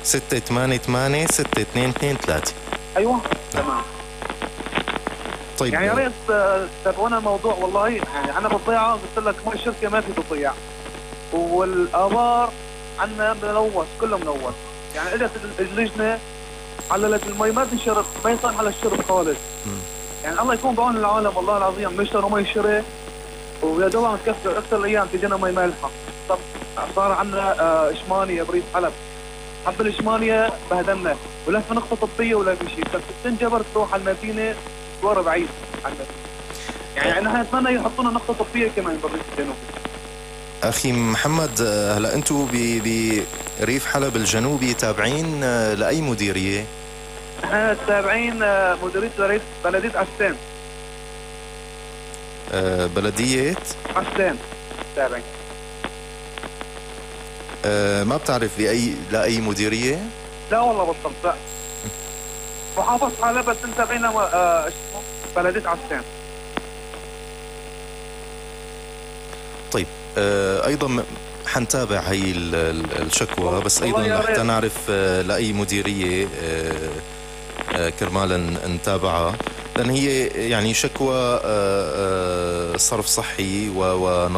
688-622-3. ايوه تمام. طيب يعني يا ريت تابعونا الموضوع. والله يعني انا بالضيعه قلت لك ما الشركه ما في تضيع، والابار عندنا ملوث كله ملوث. يعني اجت اللجنه عللت المي ما تنشرب، ما يصلح على الشرب خالص. يعني الله يكون بعون العالم والله العظيم. بيشتروا مي شري ويا دوب عم تكفي اكثر الايام تجينا مي مالحه. طب صار عندنا اشمانيه بريف حلب، حب الاشمانيه بهدلنا ولا في نقطه طبيه ولا في شيء. بس تنجبر تروح على المدينه ورا بعيد عنا. يعني نحن نتمنى يحطونا نقطه طبيه كمان بالريف الجنوبي. أخي محمد، هلا أنتم بريف حلب الجنوبي تابعين لأي مديرية؟ احنا تابعين مديريه بلديه عسان. بلدية عسان تابعين. ما بتعرف لأي مديرية؟ لا والله بالضبط لا. محافظة حلب بس انت تابعين بلديه عسان. طيب أيضا حنتابع هي الشكوى، بس أيضا حتى نعرف لأي مديرية كرمال نتابعها، لأن هي يعني شكوى صرف صحي و